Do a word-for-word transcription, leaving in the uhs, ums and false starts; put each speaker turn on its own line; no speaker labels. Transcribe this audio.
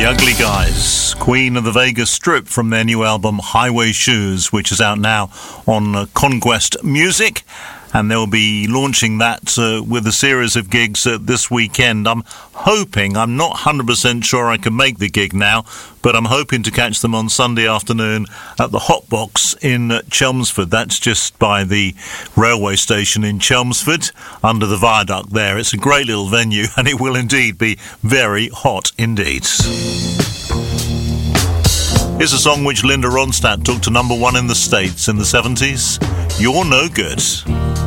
The Ugly Guys, Queen of the Vegas Strip, from their new album Highway Shoes, which is out now on uh, Conquest Music. And they'll be launching that uh, with a series of gigs uh, this weekend. I'm hoping, I'm not one hundred percent sure I can make the gig now, but I'm hoping to catch them on Sunday afternoon at the Hot Box in uh, Chelmsford. That's just by the railway station in Chelmsford, under the viaduct there. It's a great little venue, and it will indeed be very hot indeed. Here's a song which Linda Ronstadt took to number one in the States in the seventies, You're No Good.